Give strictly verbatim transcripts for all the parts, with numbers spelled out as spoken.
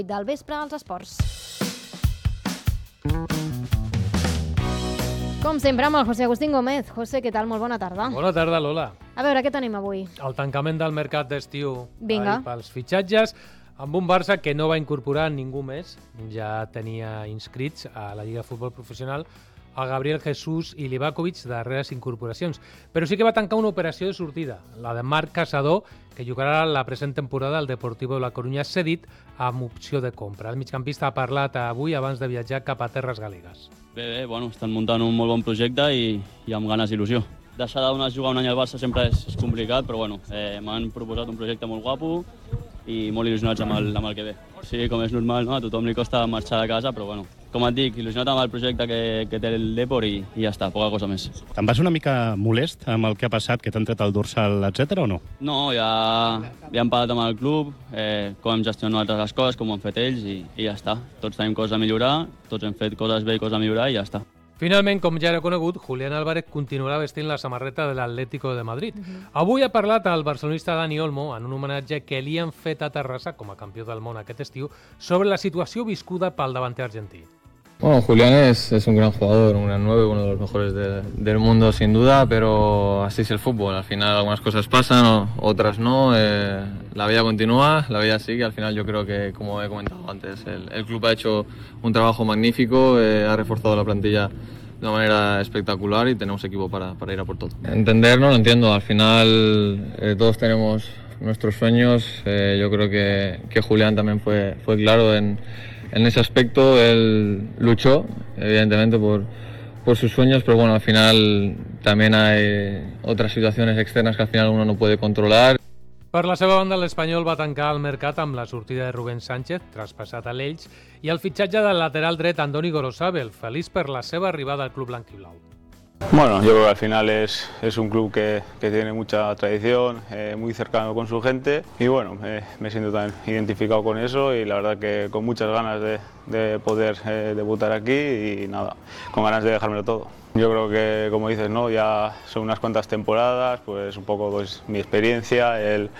Del vespre als esports. Com sempre, amb el José Agustín Gómez. José, què tal? Molt bona tarda. Bona tarda, Lola. A veure, què tenim avui? El tancament del mercat d'estiu Vinga. ahir pels fitxatges, amb un Barça que no va incorporar ningú més. Ja tenia inscrits a la Lliga de Futbol Professional a Gabriel Jesús i Livakovic, darreres incorporacions. Però sí que va tancar una operació de sortida, la de Marc Caçador, que jugarà la present temporada al Deportivo de la Coruña, cedit amb opció de compra. El migcampista ha parlat avui abans de viatjar cap a terres galegues. Bé, bé, bueno, estan muntant un molt bon projecte i, i amb ganes d'il·lusió. Deixar de jugar un any al Barça sempre és, és complicat, però bueno, eh, m'han proposat un projecte molt guapo i molt il·lusionats amb el, amb el que ve. Sí, com és normal, no? A tothom li costa marxar de casa, però bueno, com et dic, il·lusionat amb el projecte que, que té el Depor i, i ja està, poca cosa més. Te'n vas una mica molest amb el que ha passat, que t'han tret el dorsal, etcètera o no? No, ja, ja hem parlat amb el club, eh, com hem gestionat nosaltres les coses, com ho han fet ells i, i ja està. Tots tenim coses a millorar, tots hem fet coses bé i coses a millorar i ja està. Finalment, com ja era conegut, Julián Álvarez continuarà vestint la samarreta de l'Atlético de Madrid. Uh-huh. Avui ha parlat el barcelonista Dani Olmo en un homenatge que li han fet a Terrassa, com a campió del món aquest estiu, sobre la situació viscuda pel davanter argentí. Bueno, Julián es, es un gran jugador, un gran nueve, uno de los mejores de, del mundo sin duda, pero así es el fútbol. Al final algunas cosas pasan, o, otras no. Eh, la vida continúa, la vida sigue. Al final yo creo que, como he comentado antes, el, el club ha hecho un trabajo magnífico, eh, ha reforzado la plantilla de una manera espectacular y tenemos equipo para, para ir a por todo. Entender, no lo entiendo. Al final eh, todos tenemos nuestros sueños. Eh, yo creo que, que Julián también fue, fue claro en... En ese aspecto él luchó, evidentemente, por, por sus sueños, pero bueno, al final también hay otras situaciones externas que al final uno no puede controlar. Per la seva banda, l'Espanyol va tancar el mercat amb la sortida de Rubén Sánchez, traspassat a l'Elx, i el fitxatge del lateral dret Andoni Gorosabel, feliç per la seva arribada al club blanquiblau. Bueno, yo creo que al final es, es un club que, que tiene mucha tradición, eh, muy cercano con su gente y bueno, eh, me siento tan identificado con eso y la verdad que con muchas ganas de, de poder eh, debutar aquí y nada, con ganas de dejármelo todo. Yo creo que, como dices, ¿no? Ya son unas cuantas temporadas, pues un poco pues, mi experiencia, el...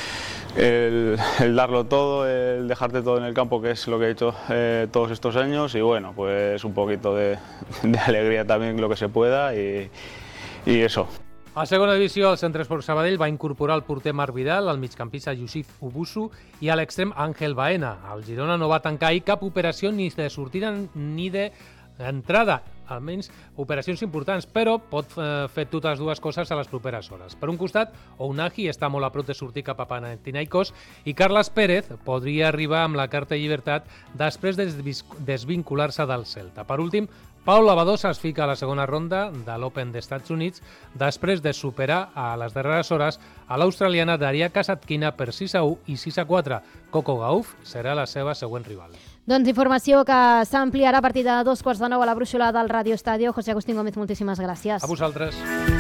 El, el darlo todo, el dejarte todo en el campo, que es lo que he hecho eh, todos estos años y bueno, pues un poquito de, de alegría también lo que se pueda y, y eso. A segona divisió, el Centre Esport Sabadell va incorporar el porter Marc Vidal, el migcampista Yusif Ubusu i a l'extrem Ángel Baena. El Girona no va tancar ahir cap operació ni de sortida ni d'entrada, almenys operacions importants, però pot eh, fer totes dues coses a les properes hores. Per un costat, Ounahi està molt a prop de sortir cap a Panathinaikos i Carles Pérez podria arribar amb la carta de llibertat després de desvincular-se del Celta. Per últim, Pau Badosa es fica a la segona ronda de l'Open d'Estats Units després de superar a les darreres hores a l'australiana Daria Kasatkina per sis a u i sis a quatre. Coco Gauff serà la seva següent rival. Doncs informació que s'ampliarà a partir de dos quarts de nou a la brúixola del Radio Estadio. José Agustín Gómez, moltíssimes gràcies. A vosaltres.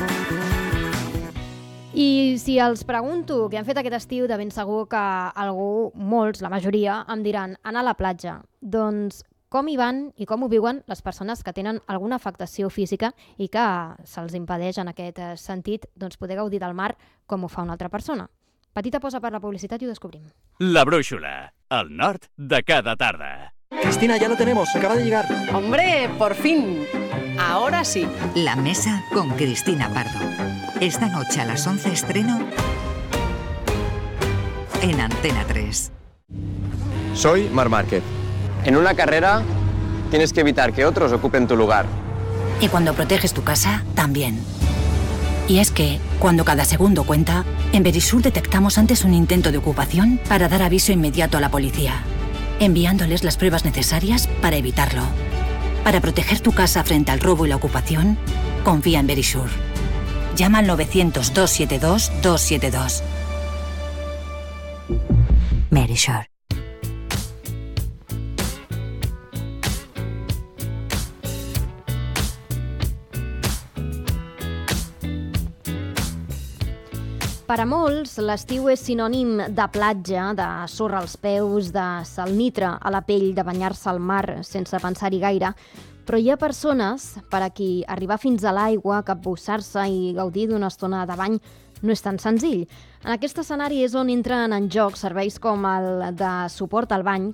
I si els pregunto què han fet aquest estiu, de ben segur que algú, molts, la majoria, em diran anar a la platja. Doncs com hi van i com ho viuen les persones que tenen alguna afectació física i que se'ls impedeix en aquest sentit doncs, poder gaudir del mar com ho fa una altra persona. Petita pausa per la publicitat i ho descobrim. La brúixola, el nord de cada tarda. Cristina, ya lo tenemos, acaba de llegar. ¡Hombre, por fin! Ahora sí. La mesa con Cristina Pardo. Esta noche a las once estreno en Antena tres. Soy Marc Márquez. En una carrera tienes que evitar que otros ocupen tu lugar. Y cuando proteges tu casa, también. Y es que, cuando cada segundo cuenta, en Verisur detectamos antes un intento de ocupación para dar aviso inmediato a la policía, enviándoles las pruebas necesarias para evitarlo. Para proteger tu casa frente al robo y la ocupación, confía en Verisur. Llama al novecientos, dos siete dos, dos siete dos. Verisur. Per a molts, l'estiu és sinònim de platja, de sorra als peus, de salnitre a la pell, de banyar-se al mar sense pensar-hi gaire, però hi ha persones per a qui arribar fins a l'aigua, capbussar-se i gaudir d'una estona de bany no és tan senzill. En aquest escenari és on entren en joc serveis com el de suport al bany,